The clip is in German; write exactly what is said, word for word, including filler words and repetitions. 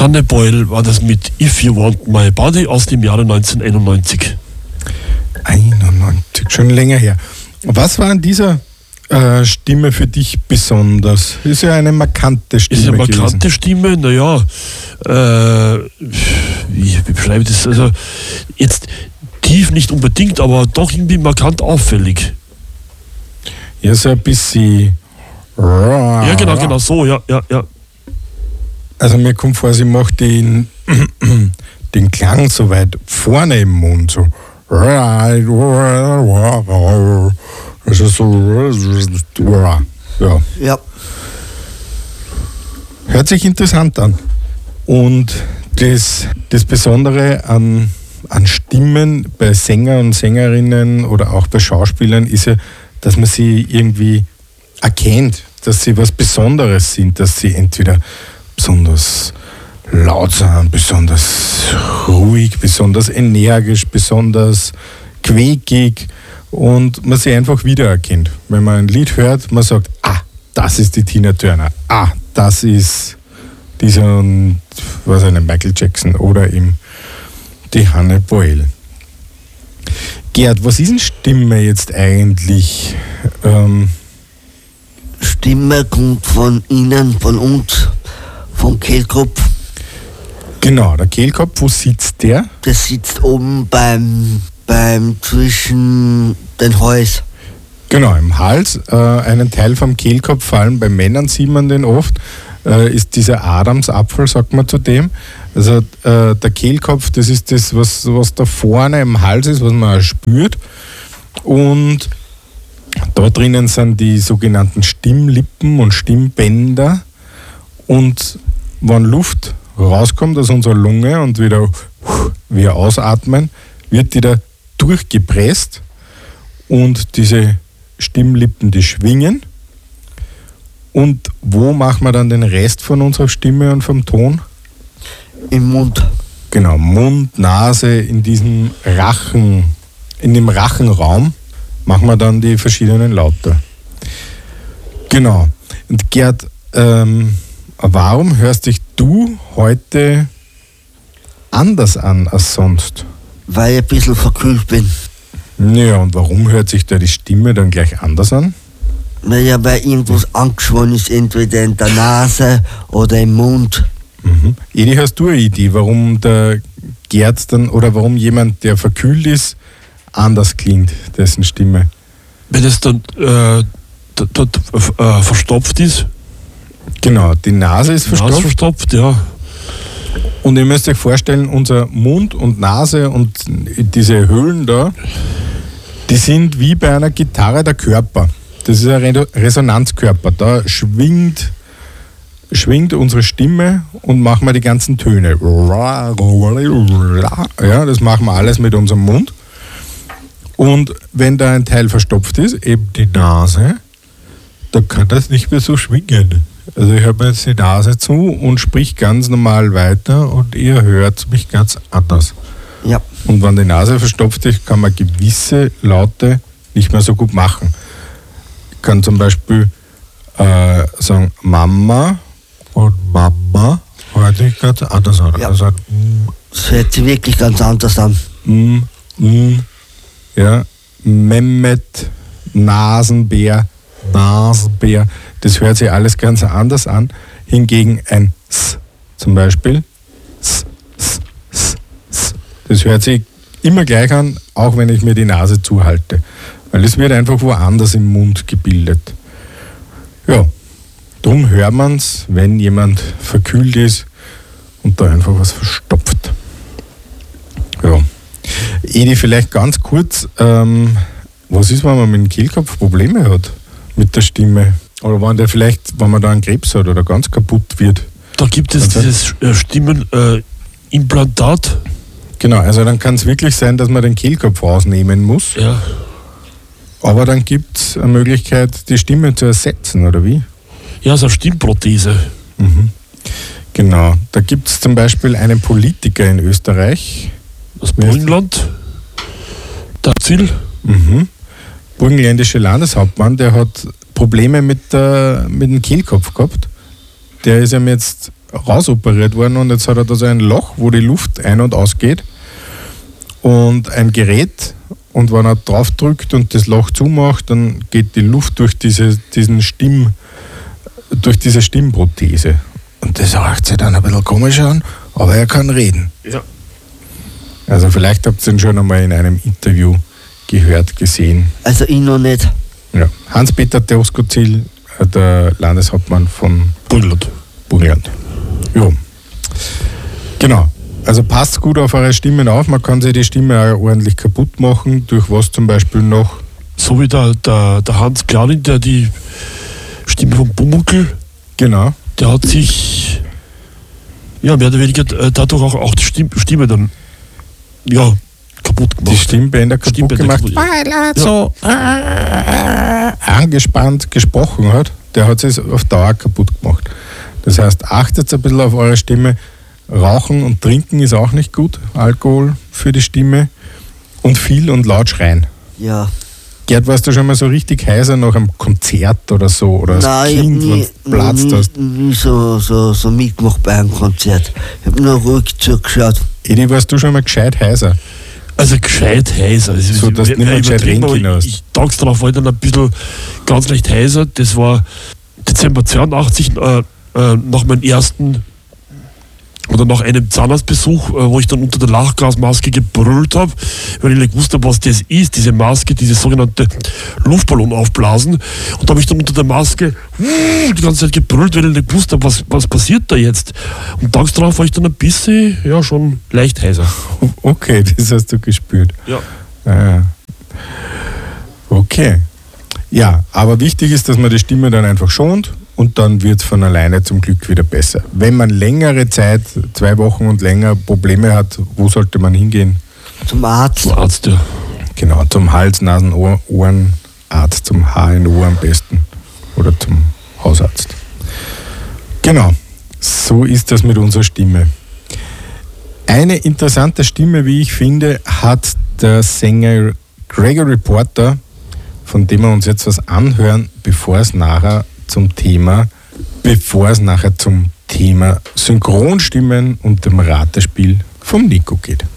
Hannibal war das mit If You Want My Body aus dem Jahre neunzehnhunderteinundneunzig. einundneunzig, schon länger her. Was war an dieser äh, Stimme für dich besonders? Ist ja eine markante Stimme Ist eine markante gewesen. Stimme, naja, äh, wie, wie beschreibe ich das? Also jetzt tief nicht unbedingt, aber doch irgendwie markant auffällig. Ja, so ein bisschen. Ja, genau, genau so, ja, ja, ja. Also mir kommt vor, sie macht den, den Klang so weit vorne im Mund, so. Also so. Ja. Ja. Hört sich interessant an. Und das, das Besondere an, an Stimmen bei Sängern und Sängerinnen oder auch bei Schauspielern ist ja, dass man sie irgendwie erkennt, dass sie was Besonderes sind, dass sie entweder besonders laut sind, besonders ruhig, besonders energisch, besonders quäkig und man sie einfach wiedererkennt. Wenn man ein Lied hört, man sagt, ah, das ist die Tina Turner, ah, das ist dieser, was eine Michael Jackson oder eben die Hannibal. Gerd, was ist denn Stimme jetzt eigentlich? Ähm, Stimme kommt von Ihnen, von uns, vom Kehlkopf. Genau, der Kehlkopf, wo sitzt der? Der sitzt oben beim, beim zwischen den Hals. Genau, im Hals. Äh, einen Teil vom Kehlkopf, vor allem bei Männern sieht man den oft, äh, ist dieser Adamsapfel, sagt man zu dem. Also äh, der Kehlkopf, das ist das, was, was da vorne im Hals ist, was man auch spürt. Und da drinnen sind die sogenannten Stimmlippen und Stimmbänder. Und wenn Luft rauskommt aus unserer Lunge und wieder wir ausatmen, wird die da durchgepresst und diese Stimmlippen, die schwingen. Und wo machen wir dann den Rest von unserer Stimme und vom Ton? Im Mund. Genau, Mund, Nase, in diesem Rachen, in dem Rachenraum machen wir dann die verschiedenen Laute. Genau. Und Gerd, ähm, warum hörst dich du heute anders an als sonst? Weil ich ein bisschen verkühlt bin. Ja, und warum hört sich da die Stimme dann gleich anders an? Naja, weil irgendwas angeschwollen ist, entweder in der Nase oder im Mund. Mhm. Edi, hast du eine Idee, warum der Gerd dann, oder warum jemand, der verkühlt ist, anders klingt, dessen Stimme? Wenn es dann äh, dort äh, verstopft ist. Genau, die Nase ist verstopft. Nase verstopft, ja. Und ihr müsst euch vorstellen, unser Mund und Nase und diese Höhlen da, die sind wie bei einer Gitarre der Körper. Das ist ein Resonanzkörper. Da schwingt, schwingt unsere Stimme und machen wir die ganzen Töne. Ja, das machen wir alles mit unserem Mund. Und wenn da ein Teil verstopft ist, eben die Nase, dann kann das nicht mehr so schwingen. Also ich habe jetzt die Nase zu und sprich ganz normal weiter und ihr hört mich ganz anders. Ja. Und wenn die Nase verstopft ist, kann man gewisse Laute nicht mehr so gut machen. Ich kann zum Beispiel äh, sagen Mama und Mama hört sich ganz anders an. Ja. Also, Das hört sich wirklich ganz anders an. mm, mm, ja, Mehmet, Nasenbär, Nasenbär, das hört sich alles ganz anders an. Hingegen ein S zum Beispiel, S, S, S, S, das hört sich immer gleich an, auch wenn ich mir die Nase zuhalte. Weil es wird einfach woanders im Mund gebildet. Ja, darum hört man es, wenn jemand verkühlt ist und da einfach was verstopft. Ja. Edi, vielleicht ganz kurz, ähm, was ist, wenn man mit dem Kehlkopf Probleme hat? Mit der Stimme? Oder wenn der vielleicht, wenn man da einen Krebs hat oder ganz kaputt wird? Da gibt es Also, dieses äh, Stimmenimplantat. Äh, genau, also dann kann es wirklich sein, dass man den Kehlkopf rausnehmen muss. ja. Aber dann gibt es eine Möglichkeit, die Stimme zu ersetzen, oder wie? Ja, so eine Stimmprothese. Mhm. Genau, da gibt es zum Beispiel einen Politiker in Österreich. Das Burgenland. Der Ziel. Mhm. Burgenländische Landeshauptmann, der hat Probleme mit, der, mit dem Kehlkopf gehabt. Der ist ihm jetzt rausoperiert worden und jetzt hat er da so ein Loch, wo die Luft ein- und ausgeht und ein Gerät, und wenn er drauf drückt und das Loch zumacht, dann geht die Luft durch diese, diesen Stimm, durch diese Stimmprothese. Und das hört sich dann ein bisschen komisch an, aber er kann reden. Ja. Also vielleicht habt ihr ihn schon einmal in einem Interview gehört, gesehen. Also ich noch nicht. Ja. Hans-Peter Doskozil, der Landeshauptmann von Burgenland. Burgenland. Ja. Genau. Also passt gut auf eure Stimmen auf. Man kann sich die Stimme auch ordentlich kaputt machen. Durch was zum Beispiel noch? So wie der, der, der Hans Klarin, der die Stimme vom Pumuckl, Genau. der hat sich ja mehr oder weniger äh, dadurch auch, auch die Stimme, Stimme dann ja, kaputt gemacht. Die Stimmbänder kaputt Stimmbänder gemacht, kaputt, weil er so äh, angespannt gesprochen hat. Der hat es auf Dauer kaputt gemacht. Das heißt, achtet ein bisschen auf eure Stimme. Rauchen und Trinken ist auch nicht gut. Alkohol für die Stimme. Und viel und laut schreien. Ja. Gerd, warst du schon mal so richtig heiser nach einem Konzert oder so? Oder als Nein, Kind, ich wenn habe du platzt nie, hast? nie, nie so, so, so mitgemacht bei einem Konzert. Ich habe nur ruhig zugeschaut. Edi, warst du schon mal gescheit heiser? Also gescheit heiser. Das ist, So, dass du nicht mehr gescheit reden aber können hast. Ich, ich tags darauf war ich dann ein bisschen ganz leicht heiser. Das war Dezember zweiundachtzig, äh, äh, nach meinem ersten oder nach einem Zahnarztbesuch, äh, wo ich dann unter der Lachgasmaske gebrüllt habe, weil ich nicht gewusst habe, was das ist, diese Maske, diese sogenannte Luftballon aufblasen. Und da habe ich dann unter der Maske uh, die ganze Zeit gebrüllt, weil ich nicht gewusst habe, was, was passiert da jetzt. Und tags darauf war ich dann ein bisschen, ja, schon leicht heiser. Okay, das hast du gespürt. Ja. Ah. Okay. Ja, aber wichtig ist, dass man die Stimme dann einfach schont und dann wird es von alleine zum Glück wieder besser. Wenn man längere Zeit, zwei Wochen und länger Probleme hat, wo sollte man hingehen? Zum Arzt. Zum Arzt, ja. Genau, zum Hals-, Nasen-, Ohr- Ohrenarzt, zum H N O am besten oder zum Hausarzt. Genau, so ist das mit unserer Stimme. Eine interessante Stimme, wie ich finde, hat der Sänger Gregory Porter, von dem wir uns jetzt was anhören, bevor es nachher zum Thema, bevor es nachher zum Thema Synchronstimmen und dem Ratespiel vom Nico geht.